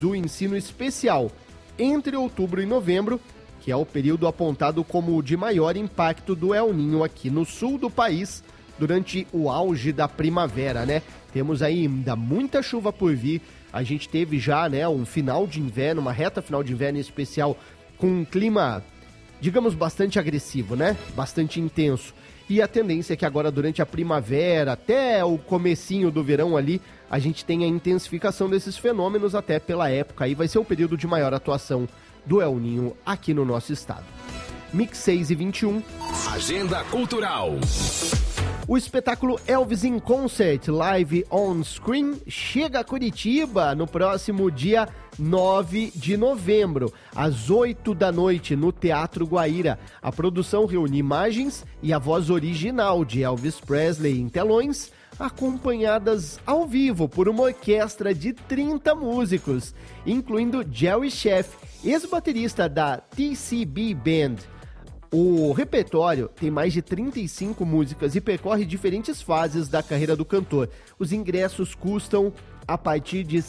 do ensino especial entre outubro e novembro, que é o período apontado como o de maior impacto do El Niño aqui no sul do país durante o auge da primavera, né? Temos ainda muita chuva por vir. A gente teve já, né, um final de inverno, uma reta final de inverno em especial com um clima, digamos, bastante agressivo, né? Bastante intenso. E a tendência é que agora, durante a primavera, até o comecinho do verão ali, a gente tenha a intensificação desses fenômenos até pela época. Aí vai ser o período de maior atuação do El Niño aqui no nosso estado. Mix 6h21. Agenda Cultural. O espetáculo Elvis in Concert Live on Screen chega a Curitiba no próximo dia 9 de novembro, às 8 da noite, no Teatro Guaíra. A produção reúne imagens e a voz original de Elvis Presley em telões, acompanhadas ao vivo por uma orquestra de 30 músicos, incluindo Jerry Scheff, ex-baterista da TCB Band. O repertório tem mais de 35 músicas e percorre diferentes fases da carreira do cantor. Os ingressos custam a partir de R$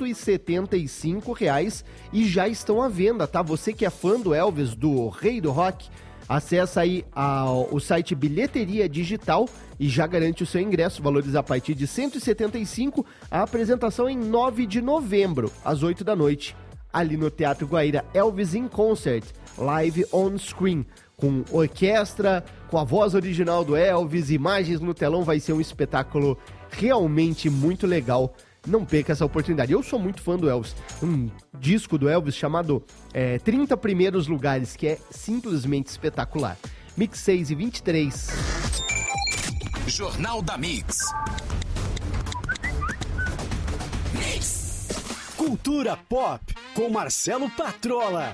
175 e já estão à venda, tá? Você que é fã do Elvis, do Rei do Rock, acessa aí o site Bilheteria Digital e já garante o seu ingresso, valores a partir de R$ 175. A apresentação em 9 de novembro, às 8 da noite, ali no Teatro Guaíra. Elvis in Concert, Live on Screen, com orquestra, com a voz original do Elvis, imagens no telão. Vai ser um espetáculo realmente muito legal. Não perca essa oportunidade. Eu sou muito fã do Elvis. Um disco do Elvis chamado 30 Primeiros Lugares, que é simplesmente espetacular. Mix 6h23. Jornal da Mix. Cultura Pop, com Marcelo Patrola.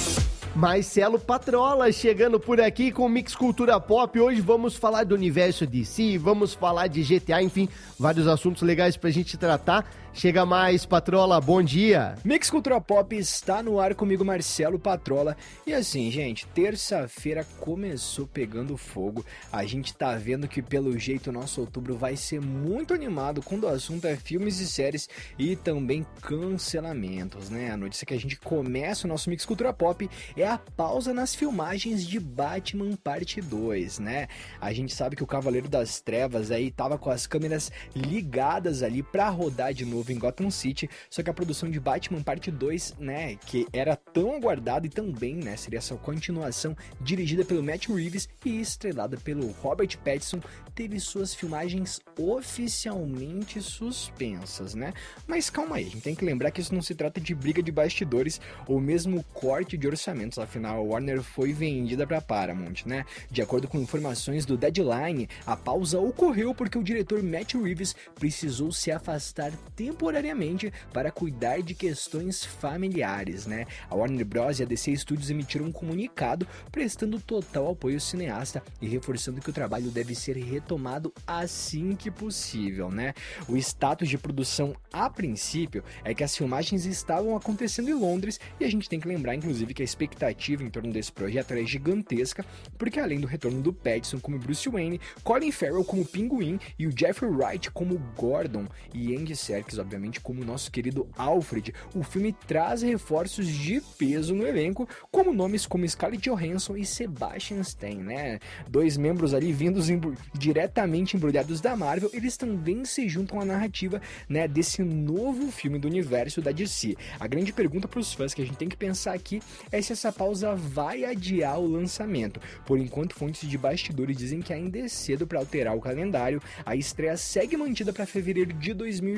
Marcelo Patrola chegando por aqui com Mix Cultura Pop. Hoje vamos falar do universo DC, vamos falar de GTA, enfim, vários assuntos legais pra gente tratar. Chega mais, Patrola, bom dia. Mix Cultura Pop está no ar comigo, Marcelo Patrola. E assim, gente, terça-feira começou pegando fogo. A gente tá vendo que pelo jeito o nosso outubro vai ser muito animado quando o assunto é filmes e séries e também cancelamentos, né? A notícia que a gente começa o nosso Mix Cultura Pop é a pausa nas filmagens de Batman Parte 2, né? A gente sabe que o Cavaleiro das Trevas aí tava com as câmeras ligadas ali pra rodar de novo em Gotham City, só que a produção de Batman Parte 2, né, que era tão aguardada e também, né, seria essa continuação dirigida pelo Matt Reeves e estrelada pelo Robert Pattinson, teve suas filmagens oficialmente suspensas, né? Mas calma aí, a gente tem que lembrar que isso não se trata de briga de bastidores ou mesmo corte de orçamentos, afinal a Warner foi vendida para Paramount, né? De acordo com informações do Deadline, a pausa ocorreu porque o diretor Matt Reeves precisou se afastar temporariamente para cuidar de questões familiares, né? A Warner Bros. E a DC Studios emitiram um comunicado prestando total apoio ao cineasta e reforçando que o trabalho deve ser retomado assim que possível, né? O status de produção a princípio é que as filmagens estavam acontecendo em Londres e a gente tem que lembrar, inclusive, que a expectativa em torno desse projeto é gigantesca, porque além do retorno do Pattinson como Bruce Wayne, Colin Farrell como Pinguim e o Jeffrey Wright como Gordon e Andy Serkis, obviamente, como nosso querido Alfred, o filme traz reforços de peso no elenco, como nomes como Scarlett Johansson e Sebastian Stan, né? Dois membros ali vindos diretamente embrulhados da Marvel, eles também se juntam à narrativa, né, desse novo filme do universo da DC. A grande pergunta para os fãs que a gente tem que pensar aqui é se essa pausa vai adiar o lançamento. Por enquanto, fontes de bastidores dizem que ainda é cedo para alterar o calendário. A estreia segue mantida para fevereiro de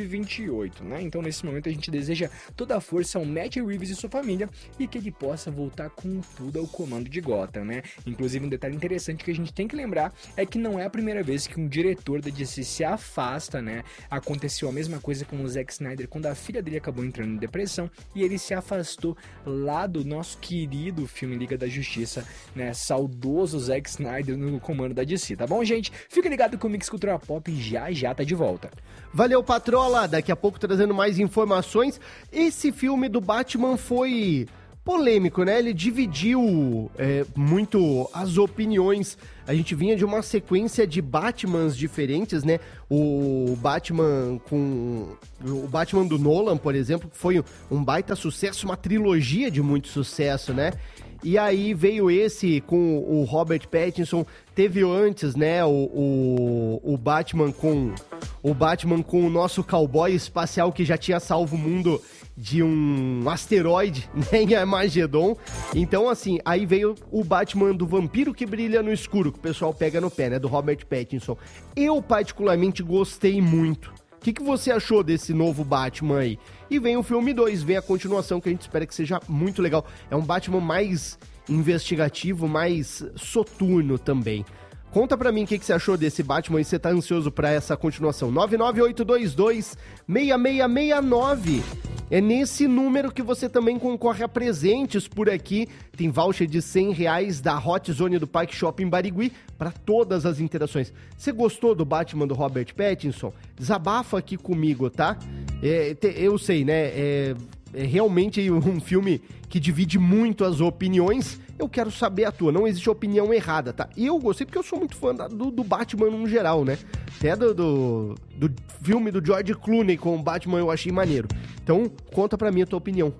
2028, né? Então, nesse momento, a gente deseja toda a força ao Matt Reeves e sua família e que ele possa voltar com tudo ao comando de Gotham, né? Inclusive, um detalhe interessante que a gente tem que lembrar é que não é a primeira vez que um diretor da DC se afasta, né? Aconteceu a mesma coisa com o Zack Snyder quando a filha dele acabou entrando em depressão e ele se afastou lá do nosso querido filme Liga da Justiça, né? Saudoso Zack Snyder no comando da DC, tá bom, gente? Fica ligado com o Mix Cultura Pop e já tá de volta. Valeu, Patrola! Daqui a pouco trazendo mais informações. Esse filme do Batman foi polêmico, né? Ele dividiu muito as opiniões. A gente vinha de uma sequência de Batmans diferentes, né? O Batman do Nolan, por exemplo, que foi um baita sucesso, uma trilogia de muito sucesso, né? E aí veio esse com o Robert Pattinson, teve antes, né, o Batman com o nosso cowboy espacial que já tinha salvo o mundo de um asteroide, né, em Armagedon. Então, assim, aí veio o Batman do vampiro que brilha no escuro, que o pessoal pega no pé, né, do Robert Pattinson. Eu, particularmente, gostei muito. O que você achou desse novo Batman aí? E vem o filme 2, vem a continuação, que a gente espera que seja muito legal. É um Batman mais investigativo, mais soturno também. Conta pra mim o que você achou desse Batman e você tá ansioso pra essa continuação. 99822-6669. É nesse número que você também concorre a presentes por aqui. Tem voucher de R$100 da Hot Zone do Parque Shopping Barigui para todas as interações. Você gostou do Batman do Robert Pattinson? Desabafa aqui comigo, tá? Eu sei, né? É realmente um filme que divide muito as opiniões. Eu quero saber a tua, não existe opinião errada, tá? Eu gostei porque eu sou muito fã do Batman no geral, né? Até do filme do George Clooney com o Batman eu achei maneiro. Então, conta pra mim a tua opinião.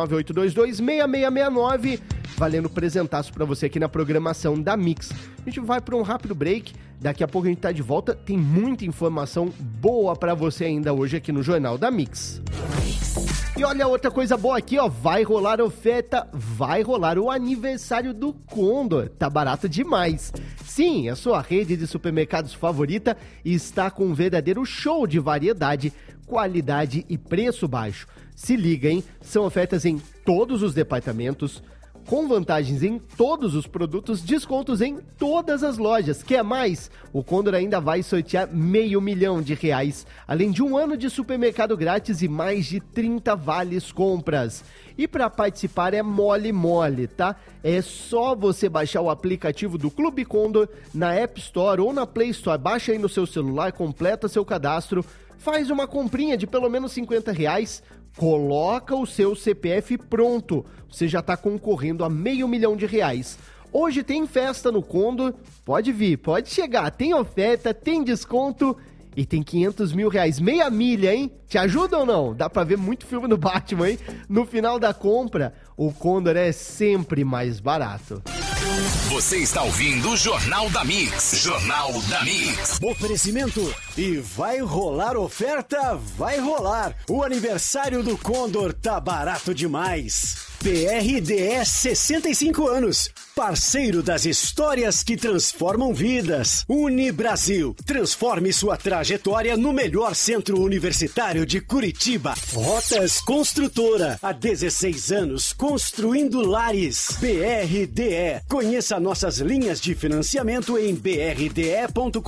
99822-6669, valendo presentaço pra você aqui na programação da Mix. A gente vai pra um rápido break, daqui a pouco a gente tá de volta. Tem muita informação boa pra você ainda hoje aqui no Jornal da Mix. E olha outra coisa boa aqui, ó, vai rolar oferta, vai rolar o aniversário do Condor, tá barato demais. Sim, a sua rede de supermercados favorita está com um verdadeiro show de variedade, qualidade e preço baixo. Se liga, hein? São ofertas em todos os departamentos, com vantagens em todos os produtos, descontos em todas as lojas. Quer mais? O Condor ainda vai sortear R$500 mil, além de 1 ano de supermercado grátis e mais de 30 vales compras. E para participar é mole, tá? É só você baixar o aplicativo do Clube Condor na App Store ou na Play Store. Baixa aí no seu celular, completa seu cadastro, faz uma comprinha de pelo menos R$50, coloca o seu CPF pronto. Você já está concorrendo a R$500 mil. Hoje tem festa no Condor, pode vir, pode chegar. Tem oferta, tem desconto e tem R$500 mil. Meia milha, hein? Te ajuda ou não? Dá pra ver muito filme do Batman, hein? No final da compra, o Condor é sempre mais barato. Você está ouvindo o Jornal da Mix. Jornal da Mix. Oferecimento. E vai rolar oferta? Vai rolar. O aniversário do Condor tá barato demais. BRDS 65 anos. Parceiro das histórias que transformam vidas. Unibrasil. Transforme sua trajetória no melhor centro universitário de Curitiba. Rotas Construtora. Há 16 anos construindo lares. BRDE. Conheça nossas linhas de financiamento em brde.com.br.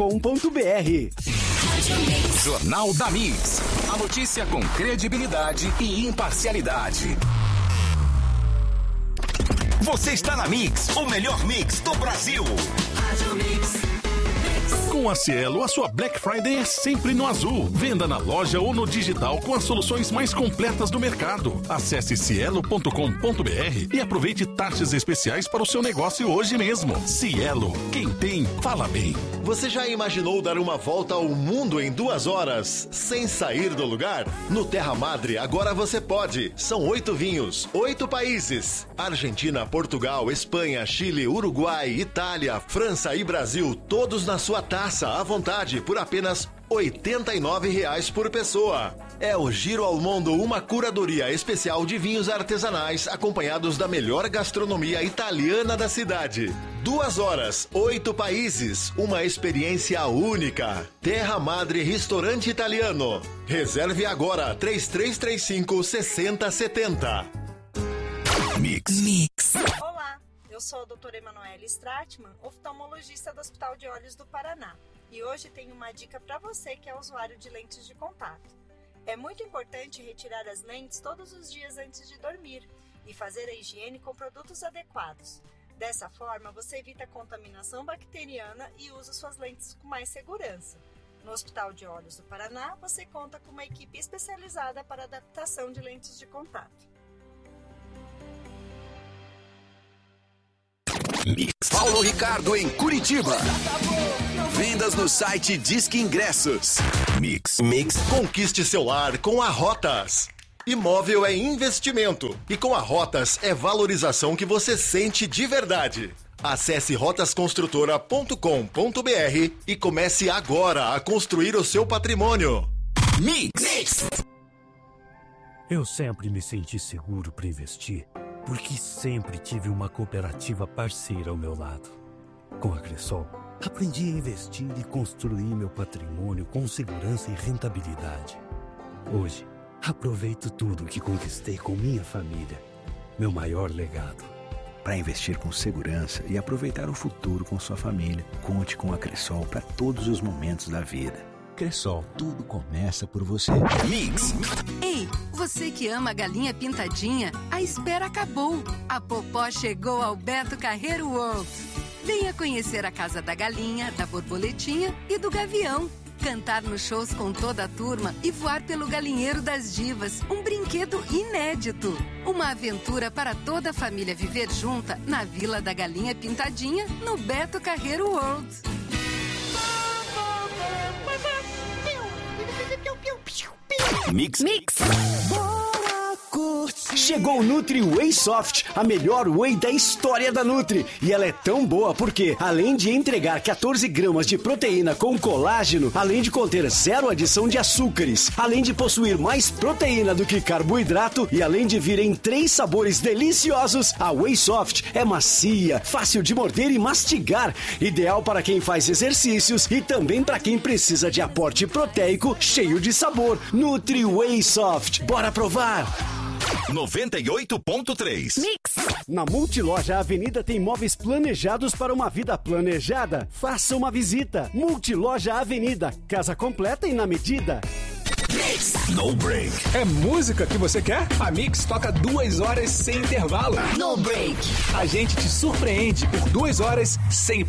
Jornal da Mix. A notícia com credibilidade e imparcialidade. Você está na Mix, o melhor mix do Brasil. Com a Cielo, a sua Black Friday é sempre no azul. Venda na loja ou no digital com as soluções mais completas do mercado. Acesse cielo.com.br e aproveite taxas especiais para o seu negócio hoje mesmo. Cielo, quem tem, fala bem. Você já imaginou dar uma volta ao mundo em 2 horas, sem sair do lugar? No Terra Madre, agora você pode. São 8 vinhos, 8 países. Argentina, Portugal, Espanha, Chile, Uruguai, Itália, França e Brasil, todos na sua taça à vontade por apenas R$ 89,00 por pessoa. É o Giro ao Mundo, uma curadoria especial de vinhos artesanais acompanhados da melhor gastronomia italiana da cidade. 2 horas, 8 países, uma experiência única. Terra Madre Restaurante Italiano. Reserve agora 3335-6070. Mix. Olá, eu sou a doutora Emanuele Stratman, oftalmologista do Hospital de Olhos do Paraná. E hoje tenho uma dica para você que é usuário de lentes de contato. É muito importante retirar as lentes todos os dias antes de dormir e fazer a higiene com produtos adequados. Dessa forma, você evita a contaminação bacteriana e usa suas lentes com mais segurança. No Hospital de Olhos do Paraná, você conta com uma equipe especializada para adaptação de lentes de contato. Mix. Paulo Ricardo em Curitiba. Vendas no site Disque Ingressos. Mix. Conquiste seu lar com a Rotas. Imóvel é investimento e com a Rotas é valorização que você sente de verdade. Acesse rotasconstrutora.com.br e comece agora a construir o seu patrimônio. Mix. Eu sempre me senti seguro para investir, porque sempre tive uma cooperativa parceira ao meu lado. Com a Cressol, aprendi a investir e construir meu patrimônio com segurança e rentabilidade. Hoje, aproveito tudo que conquistei com minha família. Meu maior legado. Para investir com segurança e aproveitar o futuro com sua família, conte com a Cressol para todos os momentos da vida. Cressol, tudo começa por você. Mix. Ei, você que ama a galinha pintadinha, a espera acabou. A Popó chegou ao Beto Carreiro World. Venha conhecer a Casa da Galinha, da Borboletinha e do Gavião. Cantar nos shows com toda a turma e voar pelo Galinheiro das Divas, um brinquedo inédito. Uma aventura para toda a família viver junta na Vila da Galinha Pintadinha, no Beto Carreiro World. Mix. Chegou o Nutri Whey Soft, a melhor whey da história da Nutri. E ela é tão boa porque, além de entregar 14 gramas de proteína com colágeno, além de conter 0 adição de açúcares, além de possuir mais proteína do que carboidrato e além de vir em 3 sabores deliciosos, a Whey Soft é macia, fácil de morder e mastigar, ideal para quem faz exercícios e também para quem precisa de aporte proteico cheio de sabor. Nutri Whey Soft, bora provar! 98.3 Mix. Na Multiloja Avenida tem móveis planejados para uma vida planejada. Faça uma visita. Multiloja Avenida, casa completa e na medida. No break. É música que você quer? A Mix toca 2 horas sem intervalo. No break. A gente te surpreende por 2 horas sem